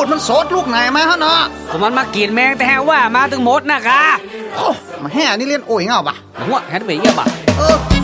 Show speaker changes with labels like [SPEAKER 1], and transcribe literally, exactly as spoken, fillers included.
[SPEAKER 1] ดมันโสดลูกไหนมาฮะเนาะ
[SPEAKER 2] ก็มันมากินแมงแต่แฮว่ามาถึงหมดนะคะ
[SPEAKER 1] โอ้มาแห่นี่เล่นโอ้ยเงาปะ
[SPEAKER 2] หัวแฮนเบย์เยอะปะ
[SPEAKER 1] เออ